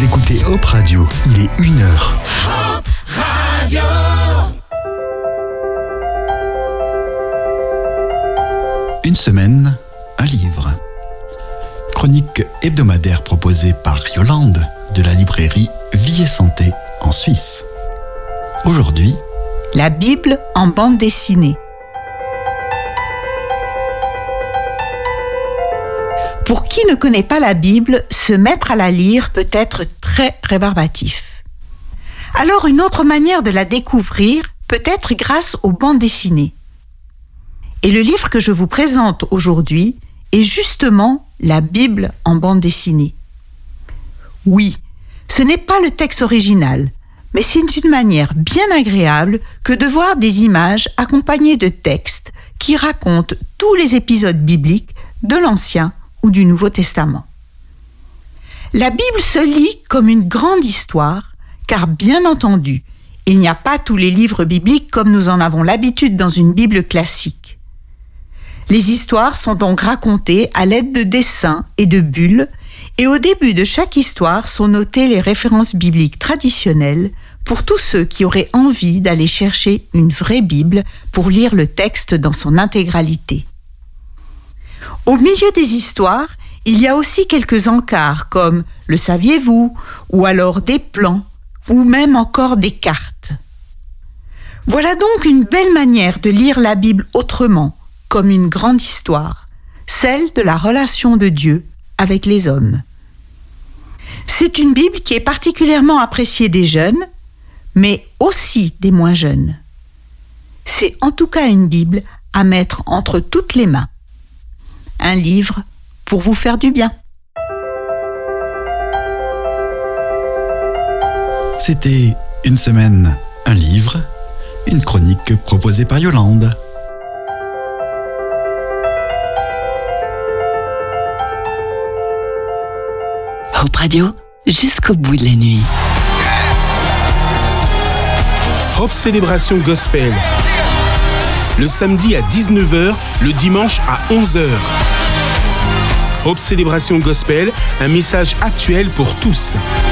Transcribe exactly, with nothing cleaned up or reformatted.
Vous écoutez Hope Radio, il est une heure. Hope Radio. Une semaine, un livre. Chronique hebdomadaire proposée par Yolande de la librairie Vie et Santé en Suisse. Aujourd'hui, la Bible en bande dessinée. Pour qui ne connaît pas la Bible, se mettre à la lire peut être très rébarbatif. Alors une autre manière de la découvrir peut être grâce aux bandes dessinées. Et le livre que je vous présente aujourd'hui est justement la Bible en bande dessinée. Oui, ce n'est pas le texte original, mais c'est une manière bien agréable que de voir des images accompagnées de textes qui racontent tous les épisodes bibliques de l'Ancien ou du Nouveau Testament. La Bible se lit comme une grande histoire, car bien entendu, il n'y a pas tous les livres bibliques comme nous en avons l'habitude dans une Bible classique. Les histoires sont donc racontées à l'aide de dessins et de bulles, et au début de chaque histoire sont notées les références bibliques traditionnelles pour tous ceux qui auraient envie d'aller chercher une vraie Bible pour lire le texte dans son intégralité. Au milieu des histoires, il y a aussi quelques encarts comme « Le saviez-vous » ou alors des plans ou même encore des cartes. Voilà donc une belle manière de lire la Bible autrement, comme une grande histoire, celle de la relation de Dieu avec les hommes. C'est une Bible qui est particulièrement appréciée des jeunes, mais aussi des moins jeunes. C'est en tout cas une Bible à mettre entre toutes les mains. Un livre pour vous faire du bien. c'était Une semaine, un livre, une chronique proposée par Yolande. Hope Radio, jusqu'au bout de la nuit. Hope Célébration Gospel. Le samedi à dix-neuf heures, le dimanche à onze heures. Hope Célébration Gospel, un message actuel pour tous.